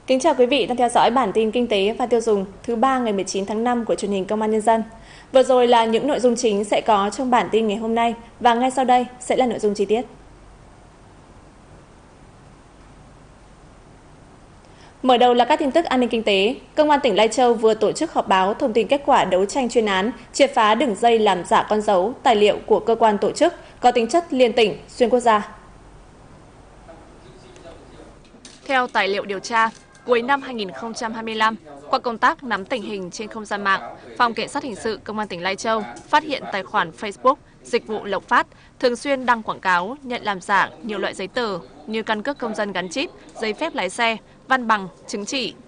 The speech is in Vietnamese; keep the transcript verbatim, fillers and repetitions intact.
Kính chào quý vị đang theo dõi bản tin kinh tế và tiêu dùng thứ ba ngày mười chín tháng năm của truyền hình Công an Nhân dân. Vừa rồi là những nội dung chính sẽ có trong bản tin ngày hôm nay và ngay sau đây sẽ là nội dung chi tiết. Mở đầu là các tin tức an ninh kinh tế. Công an tỉnh Lai Châu vừa tổ chức họp báo thông tin kết quả đấu tranh chuyên án triệt phá đường dây làm giả con dấu, tài liệu của cơ quan tổ chức có tính chất liên tỉnh, xuyên quốc gia. Theo tài liệu điều tra, cuối năm hai nghìn không trăm hai mươi lăm, qua công tác nắm tình hình trên không gian mạng, Phòng Cảnh sát Hình sự Công an tỉnh Lai Châu phát hiện tài khoản Facebook Dịch vụ Lộc Phát thường xuyên đăng quảng cáo nhận làm giả nhiều loại giấy tờ như căn cước công dân gắn chip, giấy phép lái xe, văn bằng, chứng chỉ,